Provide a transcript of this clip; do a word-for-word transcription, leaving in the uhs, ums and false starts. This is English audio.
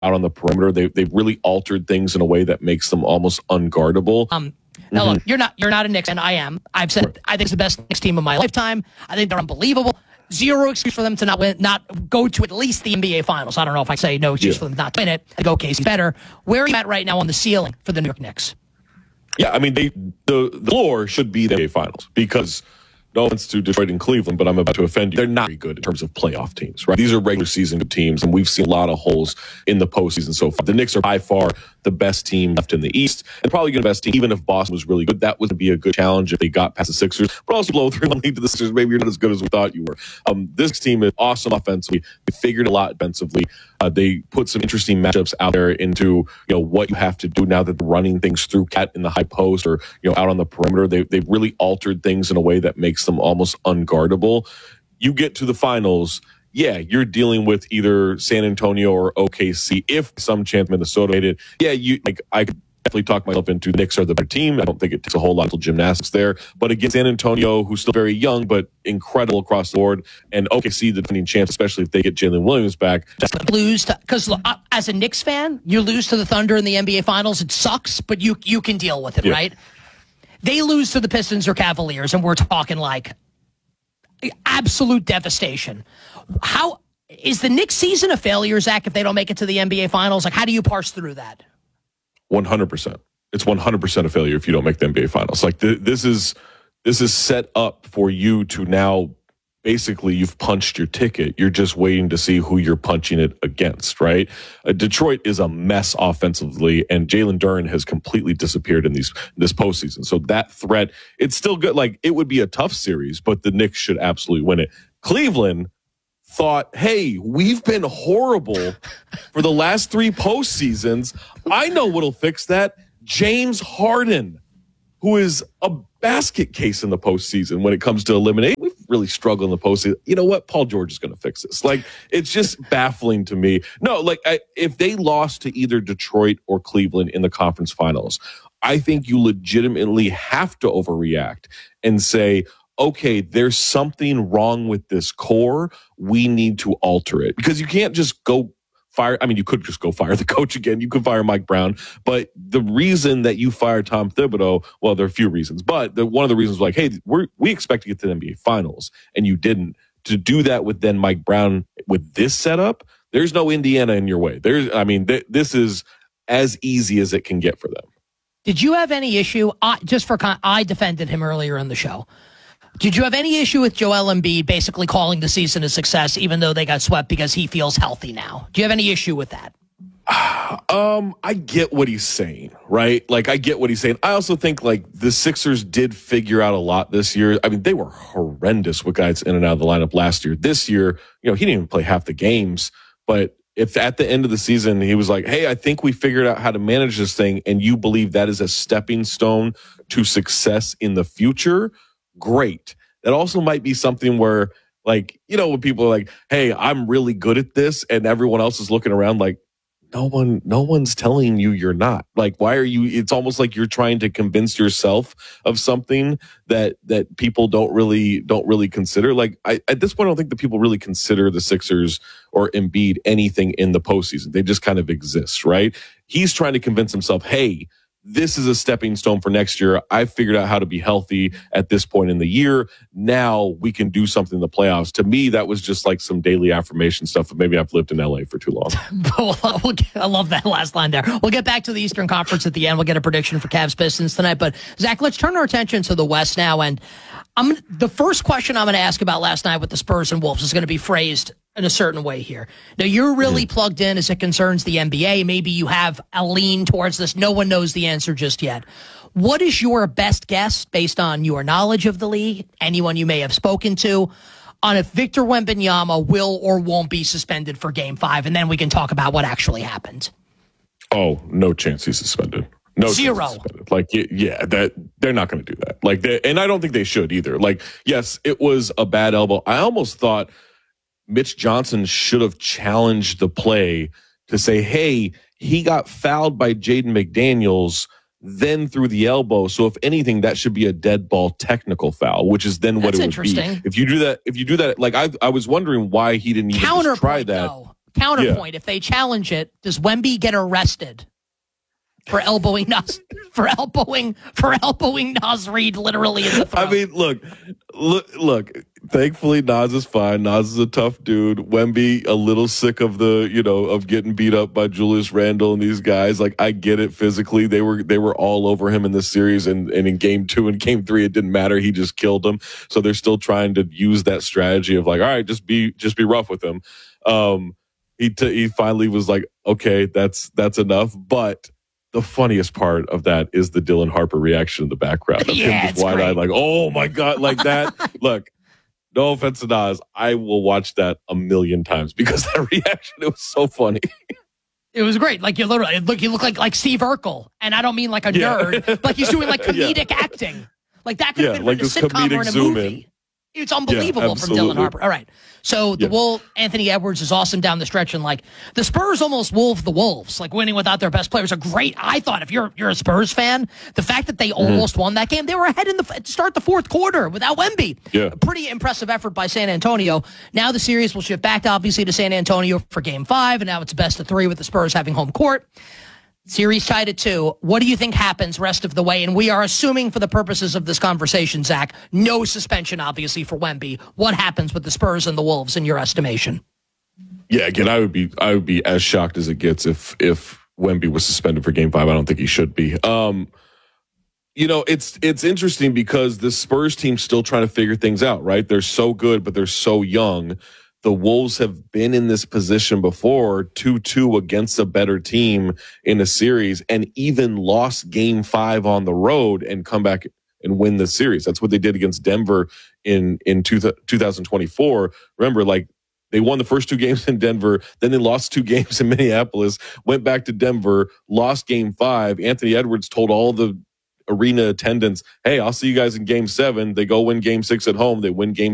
out on the perimeter. They, they've really altered things in a way that makes them almost unguardable. Um, now, mm-hmm. look, you're not you're not a Knicks, and I am. I've said I think it's the best Knicks team of my lifetime. I think they're unbelievable. Zero excuse for them to not win, not go to at least the N B A Finals. I don't know if I say no excuse yeah. for them not to win it. I think O K C's better. Where are you at right now on the ceiling for the New York Knicks? Yeah, I mean, they, the, the floor should be the N B A Finals because no offense to Detroit and Cleveland, but I'm about to offend you. They're not very good in terms of playoff teams, right? These are regular season teams, and we've seen a lot of holes in the postseason so far. The Knicks are by far the best team left in the East, and probably going to be the best team, even if Boston was really good. That would be a good challenge if they got past the Sixers, but also blow three one lead to the Sixers. Maybe you're not as good as we thought you were. Um, this team is awesome offensively. They figured a lot defensively. Uh, they put some interesting matchups out there into, you know, what you have to do now that they're running things through Cat in the high post or, you know, out on the perimeter. They, they've really altered things in a way that makes them almost unguardable. You get to the finals, yeah, you're dealing with either San Antonio or O K C. If some chance Minnesota made it, yeah, you like I could definitely talk myself into the Knicks are the better team. I don't think it takes a whole lot of gymnastics there. But against San Antonio, who's still very young, but incredible across the board, and O K C, the defending champs, especially if they get Jalen Williams back. Lose because uh, as a Knicks fan, you lose to the Thunder in the N B A Finals. It sucks, but you you can deal with it, yeah. right? They lose to the Pistons or Cavaliers, and we're talking like absolute devastation. How is the Knicks season a failure, Zach, if they don't make it to the N B A Finals? Like, how do you parse through that? one hundred percent. It's one hundred percent a failure if you don't make the N B A Finals. Like, th- this is this is set up for you to now, basically, you've punched your ticket. You're just waiting to see who you're punching it against, right? Uh, Detroit is a mess offensively, and Jalen Duren has completely disappeared in these this postseason. So that threat, it's still good. Like, it would be a tough series, but the Knicks should absolutely win it. Cleveland thought, hey, we've been horrible for the last three postseasons. I know what'll fix that. James Harden, who is a basket case in the postseason when it comes to eliminating. We've really struggled in the postseason. You know what? Paul George is going to fix this. Like, it's just baffling to me. No, like, I, if they lost to either Detroit or Cleveland in the conference finals, I think you legitimately have to overreact and say, okay, there's something wrong with this core. We need to alter it. Because you can't just go fire. I mean, you could just go fire the coach again. You could fire Mike Brown. But the reason that you fired Tom Thibodeau, well, there are a few reasons. But the, one of the reasons was like, hey, we're, we expect to get to the N B A Finals. And you didn't. To do that with then Mike Brown with this setup, there's no Indiana in your way. There's, I mean, th- this is as easy as it can get for them. Did you have any issue? I, just for con- I defended him earlier in the show. Did you have any issue with Joel Embiid basically calling the season a success, even though they got swept because he feels healthy now? Do you have any issue with that? Um, I get what he's saying, right? Like, I get what he's saying. I also think, like, the Sixers did figure out a lot this year. I mean, they were horrendous with guys in and out of the lineup last year. This year, you know, he didn't even play half the games. But if at the end of the season he was like, hey, I think we figured out how to manage this thing, and you believe that is a stepping stone to success in the future, great. That also might be something where, like, you know, when people are like, hey, I'm really good at this, and everyone else is looking around like, no one, no one's telling you you're not. Like, why are you, it's almost like you're trying to convince yourself of something that, that people don't really, don't really consider. Like, I, at this point, I don't think that people really consider the Sixers or Embiid anything in the postseason. They just kind of exist, right? He's trying to convince himself, hey, this is a stepping stone for next year. I figured out how to be healthy at this point in the year. Now we can do something in the playoffs. To me, that was just like some daily affirmation stuff. But maybe I've lived in L A for too long. I love that last line there. We'll get back to the Eastern Conference at the end. We'll get a prediction for Cavs Pistons tonight. But Zach, let's turn our attention to the West now. And I'm the first question I'm going to ask about last night with the Spurs and Wolves is going to be phrased in a certain way here. Now, you're really mm. plugged in as it concerns the N B A. Maybe you have a lean towards this. No one knows the answer just yet. What is your best guess, based on your knowledge of the league, anyone you may have spoken to, on if Victor Wembanyama will or won't be suspended for Game five? And then we can talk about what actually happened. Oh, no chance he's suspended. No Zero. Like, yeah, that they're not going to do that. Like, they, and I don't think they should either. Like, yes, it was a bad elbow. I almost thought Mitch Johnson should have challenged the play to say, hey, he got fouled by Jaden McDaniels, then through the elbow. So if anything, that should be a dead ball technical foul, which is then what That's it would be. If you do that, if you do that, like I, I was wondering why he didn't even try that. Though. Counterpoint, yeah. If they challenge it, does Wemby get arrested for elbowing Nas for elbowing for elbowing Naz Reid literally in the throat? I mean, look, look, look. Thankfully, Naz is fine. Naz is a tough dude. Wemby, a little sick of the, you know, of getting beat up by Julius Randle and these guys. Like, I get it physically. They were they were all over him in this series, and, and in game two and game three, it didn't matter. He just killed them. So they're still trying to use that strategy of like, all right, just be just be rough with him. Um, he t- he finally was like, okay, that's that's enough. But the funniest part of that is the Dylan Harper reaction in the background of yeah, him just wide-eyed, like, oh my God, like that. Look, no offense to Naz, I will watch that a million times because that reaction, it was so funny. It was great. Like, you literally look, you look like like Steve Urkel, and I don't mean like a yeah. nerd. Like, he's doing like comedic yeah. acting. Like that could yeah, have been like a sitcom or in a movie. In. It's unbelievable yeah, from Dylan Harper. All right. So the yeah. Wolf, Anthony Edwards is awesome down the stretch, and like the Spurs almost wolved the Wolves, like winning without their best players. A great, I thought, if you're you're a Spurs fan, the fact that they mm-hmm. almost won that game, they were ahead in the to start the fourth quarter without Wemby. Yeah. A pretty impressive effort by San Antonio. Now the series will shift back obviously to San Antonio for game five, and now it's best of three with the Spurs having home court. Series tied at two. What do you think happens rest of the way? And we are assuming for the purposes of this conversation, Zach, no suspension, obviously, for Wemby. What happens with the Spurs and the Wolves in your estimation? Yeah, again, I would be I would be as shocked as it gets if if Wemby was suspended for game five. I don't think he should be. Um, you know, it's it's interesting because the Spurs team's still trying to figure things out, right? They're so good, but they're so young. The Wolves have been in this position before, two two against a better team in a series, and even lost game five on the road and come back and win the series. That's what they did against Denver in, in two, twenty twenty-four. Remember, like, they won the first two games in Denver, then they lost two games in Minneapolis, went back to Denver, lost game five. Anthony Edwards told all the arena attendants, hey, I'll see you guys in game seven. They go win game six at home. They win game